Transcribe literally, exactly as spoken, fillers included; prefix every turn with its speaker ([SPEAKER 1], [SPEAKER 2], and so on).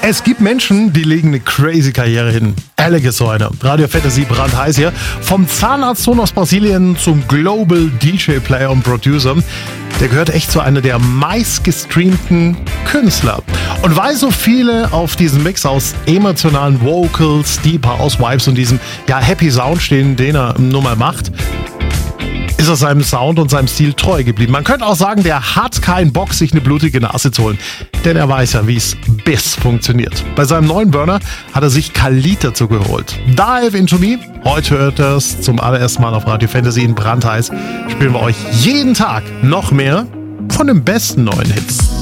[SPEAKER 1] Es gibt Menschen, die legen eine crazy Karriere hin. Alec ist so einer. Radio Fantasy brandheiß hier. Vom Zahnarztsohn aus Brasilien zum Global D J-Player und Producer. Der gehört echt zu einer der meistgestreamten Künstler. Und weil so viele auf diesen Mix aus emotionalen Vocals, Deep House Vibes und diesem ja, Happy Sound stehen, den er nun mal macht, ist er seinem Sound und seinem Stil treu geblieben. Man könnte auch sagen, der hat keinen Bock, sich eine blutige Nase zu holen. Denn er weiß ja, wie es bis funktioniert. Bei seinem neuen Burner hat er sich Khalid dazu geholt. Dive into Me. Heute hört er es zum allerersten Mal auf Radio Fantasy in brandheiß. Spielen wir euch jeden Tag noch mehr von den besten neuen Hits.